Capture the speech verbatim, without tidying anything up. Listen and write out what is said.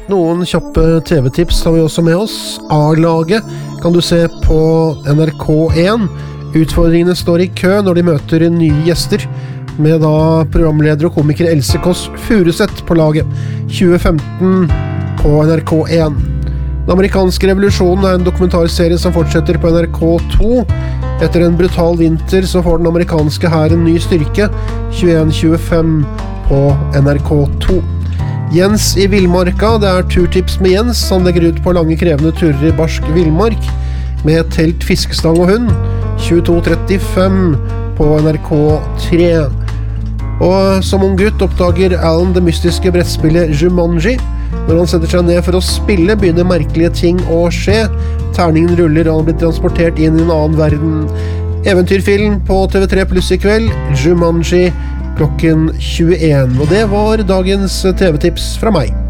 Noen kjappe T V-tips har vi også med oss. A-laget kan du se på N R K én. Utfordringene står i kø når de møter nye gjester, med da programleder og komiker Else Kåss Furuseth på laget. tjue femten på N R K én. Den amerikanske revolusjonen er en dokumentarserie som fortsetter på N R K to. Etter en brutal vinter så får den amerikanske hæren ny styrke. tjueen tjuefem på N R K to. Jens i Villmarka, det er turtips med Jens. Han legger ut på lange krevende turer i barsk villmark med telt, fiskestang og hund. tjueto trettifem på N R K tre. Og som ung gutt oppdager Alan det mystiske brettspillet Jumanji. Når han setter seg ned for å spille, begynner merkelige ting å skje. Terningen ruller, og han blir transportert inn i en annen verden. Eventyrfilm på T V tre pluss i kveld, Jumanji klokken tjueen. Og det var dagens T V-tips fra meg.